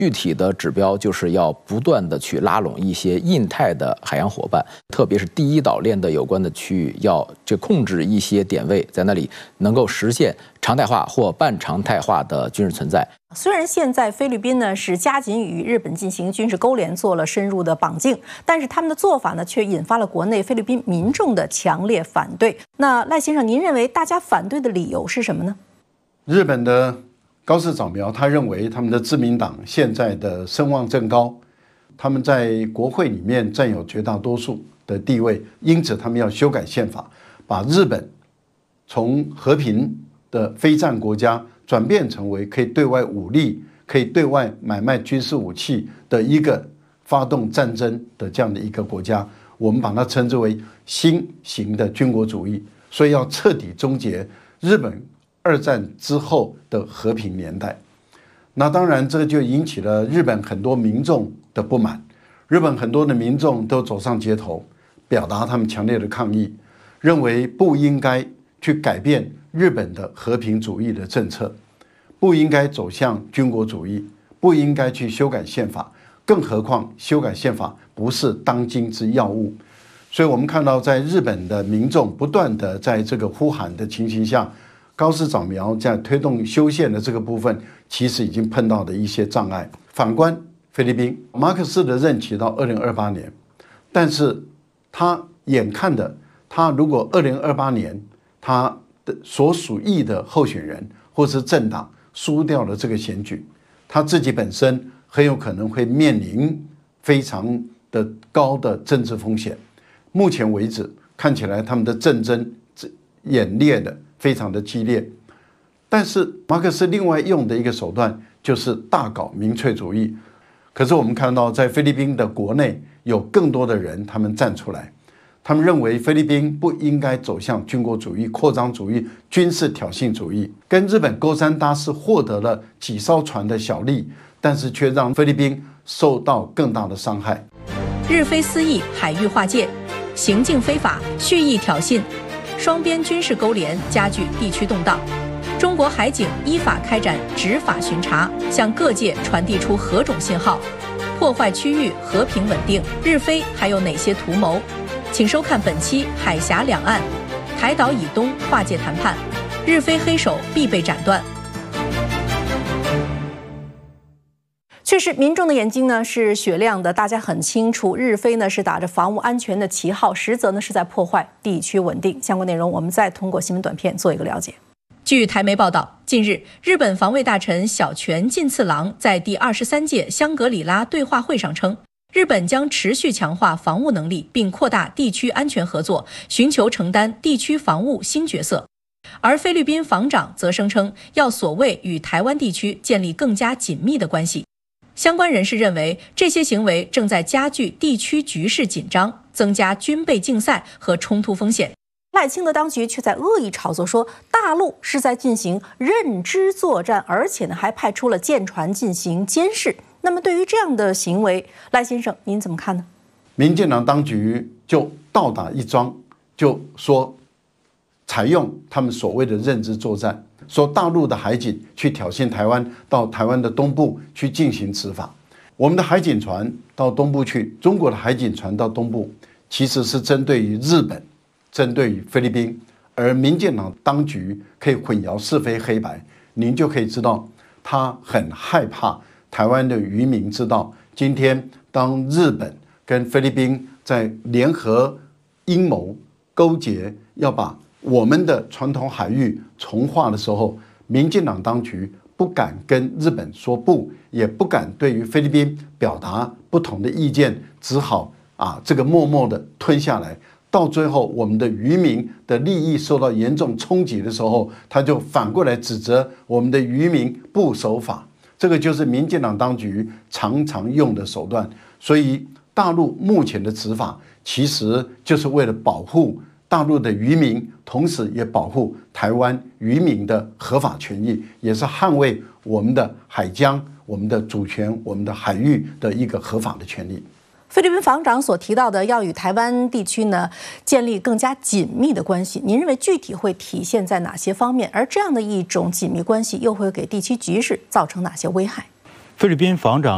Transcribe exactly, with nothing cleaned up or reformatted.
具体的指标就是要不断的去拉拢一些印太的海洋伙伴，特别是第一岛链的有关的区域，要这控制一些点位，在那里能够实现常态化或半常态化的军事存在。 虽然现在菲律宾呢是加紧与日本进行军事勾连，做了深入的绑定，但是他们的做法呢却引发了国内菲律宾民众的强烈反对。那赖先生，您认为大家反对的理由是什么呢？ 日本的高市早苗他认为他们的自民党现在的声望正高，他们在国会里面占有绝大多数的地位，因此他们要修改宪法，把日本从和平的非战国家转变成为可以对外武力、可以对外买卖军事武器的一个发动战争的这样的一个国家，我们把它称之为新型的军国主义。所以要彻底终结日本二战之后的和平年代。那当然这个就引起了日本很多民众的不满，日本很多的民众都走上街头，表达他们强烈的抗议，认为不应该去改变日本的和平主义的政策，不应该走向军国主义，不应该去修改宪法，更何况修改宪法不是当今之要务。所以我们看到在日本的民众不断的在这个呼喊的情形下，高市早苗在推动修宪的这个部分其实已经碰到的一些障碍。反观菲律宾，马克思的任期到二零二八年，但是他眼看的，他如果二零二八年他的所属意的候选人或是政党输掉了这个选举，他自己本身很有可能会面临非常的高的政治风险。目前为止看起来他们的战争演练的非常的激烈，但是马克思另外用的一个手段就是大搞民粹主义。可是我们看到在菲律宾的国内有更多的人他们站出来，他们认为菲律宾不应该走向军国主义、扩张主义、军事挑衅主义，跟日本勾三搭四获得了几艘船的小利，但是却让菲律宾受到更大的伤害。 日菲私议，海域划界，行径非法，蓄意挑衅，双边军事勾连加剧地区动荡。中国海警依法开展执法巡查，向各界传递出何种信号？破坏区域和平稳定，日菲还有哪些图谋？请收看本期《海峡两岸》，台岛以东划界谈判，日菲黑手必被斩断。确实，民众的眼睛呢是雪亮的，大家很清楚，日菲呢是打着防务安全的旗号，实则呢是在破坏地区稳定。相关内容我们再通过新闻短片做一个了解。据台媒报道，近日，日本防卫大臣小泉进次郎在第二十三届香格里拉对话会上称，日本将持续强化防务能力，并扩大地区安全合作，寻求承担地区防务新角色。而菲律宾防长则声称，要所谓与台湾地区建立更加紧密的关系。相关人士认为，这些行为正在加剧地区局势紧张，增加军备竞赛和冲突风险。赖清德当局却在恶意炒作说，大陆是在进行认知作战，而且呢还派出了舰船进行监视。那么对于这样的行为，赖先生您怎么看呢？ 民进党当局就倒打一桩，就说采用他们所谓的认知作战，说大陆的海警去挑衅台湾，到台湾的东部去进行执法。我们的海警船到东部去，中国的海警船到东部，其实是针对于日本，针对于菲律宾，而民进党当局可以混淆是非黑白，您就可以知道他很害怕台湾的渔民知道，今天当日本跟菲律宾在联合阴谋勾结，要把我们的传统海域重划的时候，民进党当局不敢跟日本说不，也不敢对于菲律宾表达不同的意见，只好啊这个默默的吞下来。到最后，我们的渔民的利益受到严重冲击的时候，他就反过来指责我们的渔民不守法。这个就是民进党当局常常用的手段。所以，大陆目前的执法其实就是为了保护大陆的渔民，同时也保护台湾渔民的合法权益，也是捍卫我们的海疆、我们的主权、我们的海域的一个合法的权利。 菲律宾防长所提到的要与台湾地区呢建立更加紧密的关系，您认为具体会体现在哪些方面？而这样的一种紧密关系又会给地区局势造成哪些危害？ 菲律宾防长